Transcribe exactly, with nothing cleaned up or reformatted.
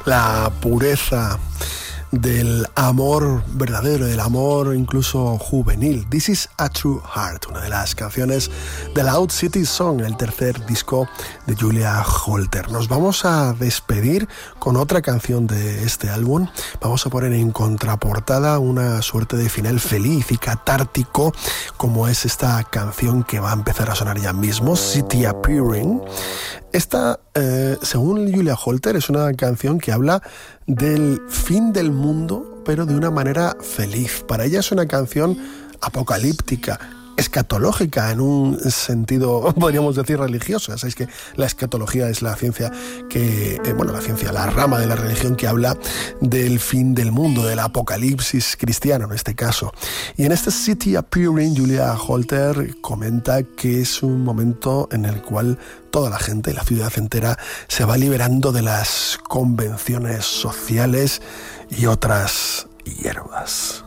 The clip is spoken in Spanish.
la pureza del amor verdadero, del amor incluso juvenil. This is a True Heart, una de las canciones de la Out City Song, el tercer disco de Julia Holter. Nos vamos a despedir con otra canción de este álbum. Vamos a poner en contraportada una suerte de final feliz y catártico, como es esta canción que va a empezar a sonar ya mismo, City Appearing. Esta, eh, según Julia Holter, es una canción que habla del fin del mundo, pero de una manera feliz. Para ella es una canción apocalíptica, escatológica en un sentido, podríamos decir, religioso. Ya sabéis que la escatología es la ciencia que, eh, bueno, la ciencia, la rama de la religión que habla del fin del mundo, del apocalipsis cristiano en este caso. Y en este City Appearing, Julia Holter comenta que es un momento en el cual toda la gente, la ciudad entera, se va liberando de las convenciones sociales y otras hierbas.